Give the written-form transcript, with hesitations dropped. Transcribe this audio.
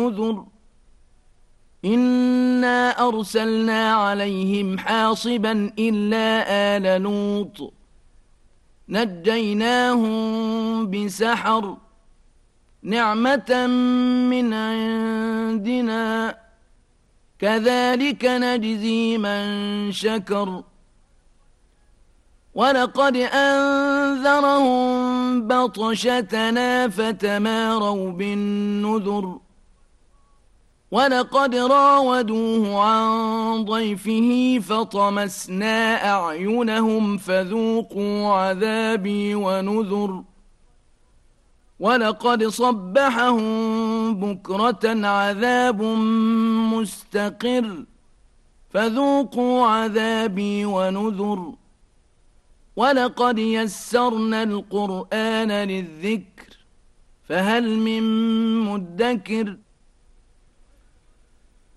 نذر إنا أرسلنا عليهم حاصبا إلا آل لوط نجيناهم بسحر نعمة من عندنا كذلك نجزي من شكر ولقد أنذرهم بطشتنا فتماروا بالنذر ولقد راودوه عن ضيفه فطمسنا أعينهم فذوقوا عذابي ونذر ولقد صبحهم بكرة عذاب مستقر فذوقوا عذابي ونذر ولقد يسرنا القرآن للذكر فهل من مدكر